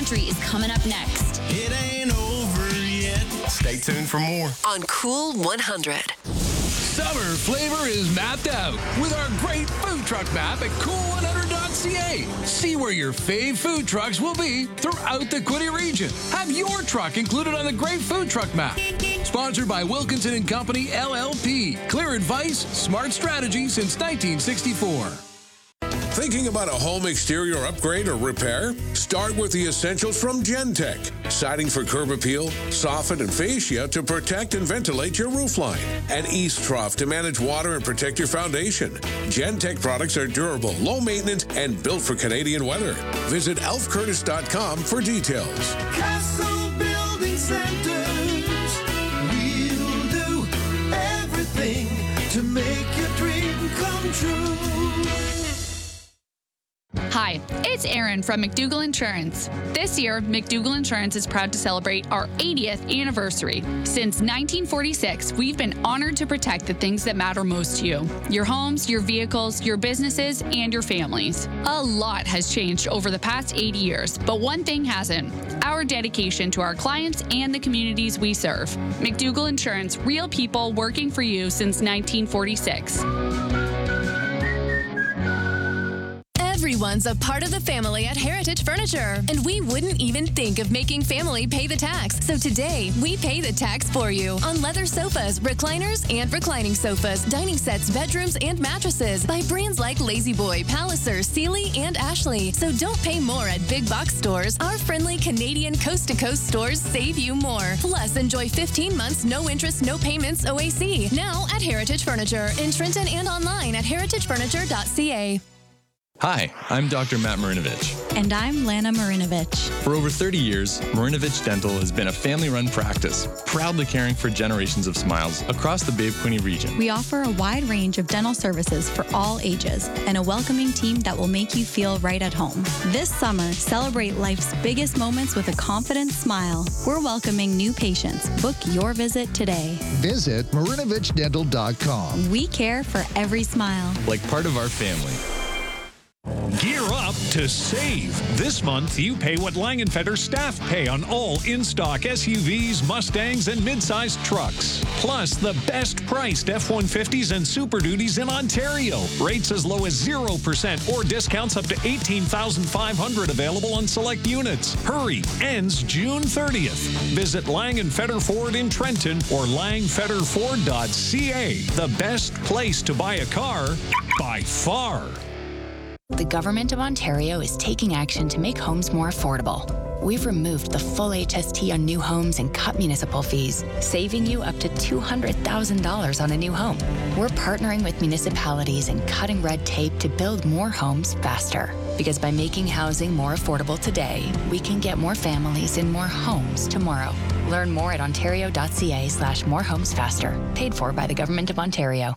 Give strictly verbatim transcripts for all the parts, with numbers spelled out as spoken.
Country is coming up next. It ain't over yet. Stay tuned for more. On Cool one hundred. Summer flavor is mapped out with our great food truck map at cool one hundred dot c a. See where your fave food trucks will be throughout the Quinte region. Have your truck included on the great food truck map. Sponsored by Wilkinson and Company, L L P. Clear advice, smart strategy since nineteen sixty-four. Thinking about a home exterior upgrade or repair? Start with the essentials from Gentech. Siding for curb appeal, soffit and fascia to protect and ventilate your roofline. And East Trough to manage water and protect your foundation. Gentech products are durable, low maintenance, and built for Canadian weather. Visit elf curtis dot com for details. Castle Building Centers. We'll do everything to make your dream come true. Hi, it's Erin from McDougall Insurance. This year, McDougall Insurance is proud to celebrate our eightieth anniversary. Since nineteen forty-six, we've been honored to protect the things that matter most to you. Your homes, your vehicles, your businesses, and your families. A lot has changed over the past eighty years, but one thing hasn't: our dedication to our clients and the communities we serve. McDougall Insurance, real people working for you since nineteen forty-six. Everyone's a part of the family at Heritage Furniture, and we wouldn't even think of making family pay the tax. So today, we pay the tax for you on leather sofas, recliners, and reclining sofas, dining sets, bedrooms, and mattresses by brands like La-Z-Boy, Palliser, Sealy, and Ashley. So don't pay more at big box stores. Our friendly Canadian coast-to-coast stores save you more. Plus, enjoy fifteen months, no interest, no payments O A C. Now at Heritage Furniture in Trenton and online at heritage furniture dot c a. Hi, I'm Doctor Matt Marinovich. And I'm Lana Marinovich. For over thirty years, Marinovich Dental has been a family-run practice, proudly caring for generations of smiles across the Bay of Quinte region. We offer a wide range of dental services for all ages and a welcoming team that will make you feel right at home. This summer, celebrate life's biggest moments with a confident smile. We're welcoming new patients. Book your visit today. Visit marinovich dental dot com. We care for every smile. Like part of our family. Gear up to save. This month, you pay what Langenfetter staff pay on all in-stock S U Vs, Mustangs, and mid-sized trucks. Plus, the best-priced F one fifties and Super Duties in Ontario. Rates as low as zero percent or discounts up to eighteen thousand five hundred dollars available on select units. Hurry, ends June thirtieth. Visit Langenfetter Ford in Trenton or lang fetter ford dot c a. The best place to buy a car by far. The Government of Ontario is taking action to make homes more affordable. We've removed the full H S T on new homes and cut municipal fees, saving you up to two hundred thousand dollars on a new home. We're partnering with municipalities and cutting red tape to build more homes faster. Because by making housing more affordable today, we can get more families in more homes tomorrow. Learn more at ontario dot c a slash more homes faster. Paid for by the Government of Ontario.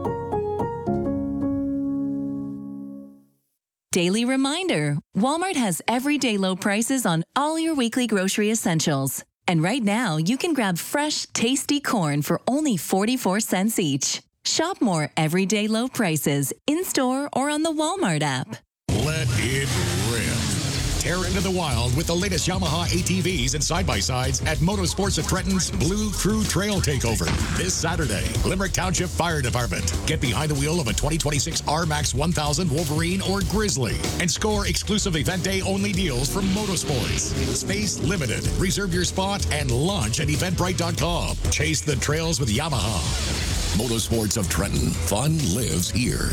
Daily reminder, Walmart has everyday low prices on all your weekly grocery essentials. And right now, you can grab fresh, tasty corn for only forty-four cents each. Shop more everyday low prices in-store or on the Walmart app. Let it rip. Tear into the wild with the latest Yamaha A T Vs and side-by-sides at Motorsports of Trenton's Blue Crew Trail Takeover this Saturday. Limerick Township Fire Department. Get behind the wheel of a twenty twenty-six R MAX one thousand Wolverine or Grizzly and score exclusive event day only deals from Motorsports. Space limited. Reserve your spot and launch at eventbrite dot com. Chase the trails with Yamaha. Motorsports of Trenton. Fun lives here.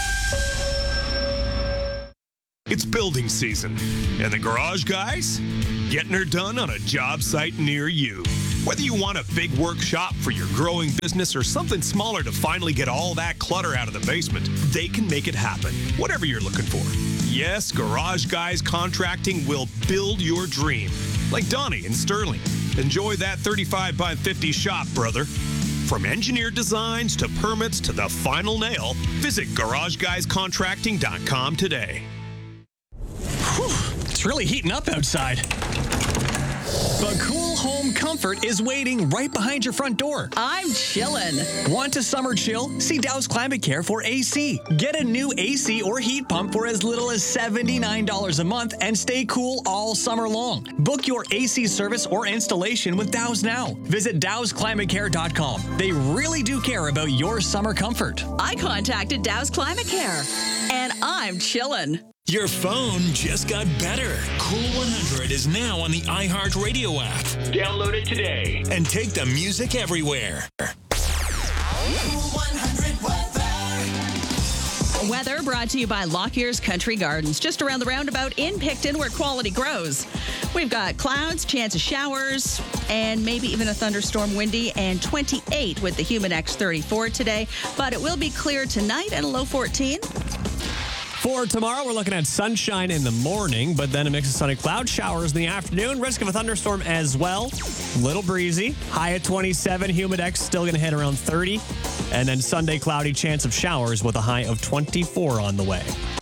It's building season, and the garage guys getting her done on a job site near you. Whether you want a big workshop for your growing business or something smaller to finally get all that clutter out of the basement, they can make it happen, whatever you're looking for. Yes, Garage Guys Contracting will build your dream. Like Donnie in Sterling. Enjoy that thirty-five by fifty shop, brother. From engineered designs to permits to the final nail, visit garage guys contracting dot com today. Whew, it's really heating up outside. The cool home comfort is waiting right behind your front door. I'm chillin'. Want a summer chill? See Dow's Climate Care for A C. Get a new A C or heat pump for as little as seventy-nine dollars a month and stay cool all summer long. Book your A C service or installation with Dow's now. Visit Dows Climate Care dot com. They really do care about your summer comfort. I contacted Dow's Climate Care, and I'm chillin'. Your phone just got better. Cool one hundred is now on the iHeartRadio app. Download it today and take the music everywhere. Cool one hundred weather. Weather brought to you by Lockyer's Country Gardens, just around the roundabout in Picton where quality grows. We've got clouds, chance of showers, and maybe even a thunderstorm, windy, and twenty-eight with the Humidex thirty-four today. But it will be clear tonight at a low fourteen. For tomorrow, we're looking at sunshine in the morning, but then a mix of sun and cloud showers in the afternoon. Risk of a thunderstorm as well. Little breezy. High at twenty-seven. Humidex still going to hit around thirty. And then Sunday, cloudy, chance of showers with a high of twenty-four on the way.